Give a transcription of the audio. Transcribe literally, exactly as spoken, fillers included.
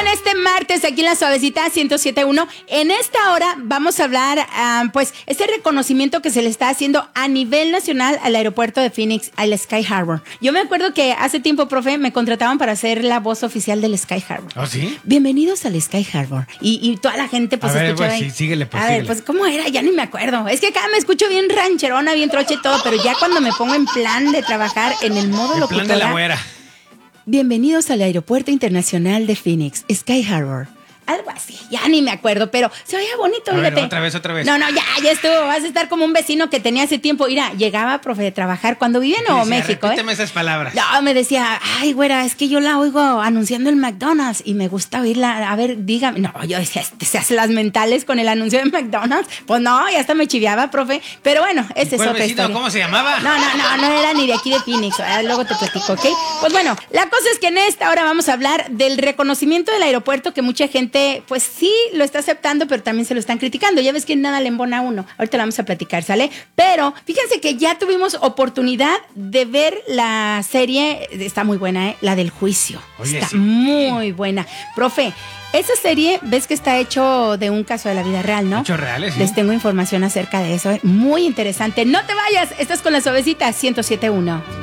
en este martes aquí en la Suavecita ciento siete punto uno. En esta hora vamos a hablar, um, pues, este reconocimiento que se le está haciendo a nivel nacional al aeropuerto de Phoenix, al Sky Harbor. Yo me acuerdo que hace tiempo, profe, me contrataban para ser la voz oficial del Sky Harbor. ¿Oh, sí? Bienvenidos al Sky Harbor. Y, y toda la gente, pues, a ver, escuchaba. pues, sí, síguele, pues, a síguele. ver, pues, ¿cómo era? Ya ni me acuerdo. Es que acá me escucho bien rancherona, bien troche y todo, pero ya cuando me pongo en plan de trabajar en el modo El locutora. plan de la güera. Bienvenidos al Aeropuerto Internacional de Phoenix, Sky Harbor. Algo así, ya ni me acuerdo, pero se veía bonito, a fíjate. Ver, otra vez, otra vez. No, no, ya, ya estuvo. Vas a estar como un vecino que tenía hace tiempo. Mira, llegaba, profe, de trabajar cuando vivía en Nuevo México. Repíteme ¿eh? esas palabras. No, me decía, ay, güera, es que yo la oigo anunciando el McDonald's y me gusta oírla. A ver, dígame. No, yo decía, se hace las mentales con el anuncio de McDonald's. Pues no, ya hasta me chiviaba, profe. Pero bueno, esa es otra vecino, historia. ¿Cómo se llamaba? No, no, no, no era ni de aquí de Phoenix. Luego te platico, ¿ok? Pues bueno, la cosa es que en esta hora vamos a hablar del reconocimiento del aeropuerto que mucha gente, pues sí, lo está aceptando, pero también se lo están criticando. Ya ves que nada le embona a uno. Ahorita lo vamos a platicar, ¿sale? Pero fíjense que ya tuvimos oportunidad de ver la serie. Está muy buena, ¿eh? La del juicio. Oye, está sí. muy buena. Profe, esa serie, ves que está hecho de un caso de la vida real, ¿no? Hechos reales, sí. Les tengo información acerca de eso. ¿eh? Muy interesante. No te vayas. Estás con la Suavecita ciento siete punto uno.